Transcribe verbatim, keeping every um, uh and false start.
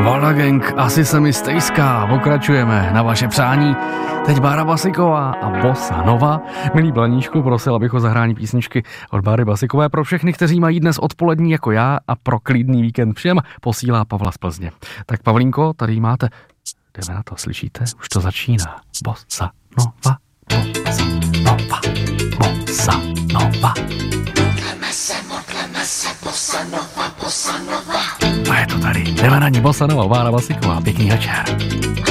Valda Gang, asi se mi stejská. Pokračujeme na vaše přání. Teď Bára Basiková a Bossa Nova. Milý Blaníšku, prosil, abych o zahrání písničky od Báry Basikové pro všechny, kteří mají dnes odpolední jako já a pro klidný víkend všem, posílá Pavla z Plzně. Tak Pavlínko, tady máte. Jdeme na to, slyšíte? Už to začíná. Bossa Nova, Bossa Nova, Bossa Nova. Modleme se, modleme se, Bossa Nova, Bossa Nova. A je to tady. Jdeme na ní, Bossa Nova, Bára Basiková. Pěkný večer.